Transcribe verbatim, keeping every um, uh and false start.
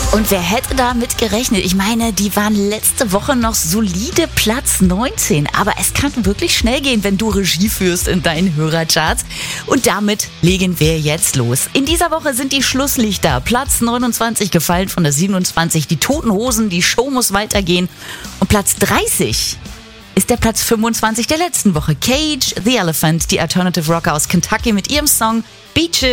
Und wer hätte damit gerechnet? Ich meine, die waren letzte Woche noch solide Platz neunzehn. Aber es kann wirklich schnell gehen, wenn du Regie führst in deinen Hörercharts. Und damit legen wir jetzt los. In dieser Woche sind die Schlusslichter. Platz neunundzwanzig gefallen von der siebenundzwanzig. Die Toten Hosen, die Show muss weitergehen. Und Platz dreißig ist der Platz fünfundzwanzig der letzten Woche. Cage the Elephant, die Alternative Rocker aus Kentucky mit ihrem Song Beaches.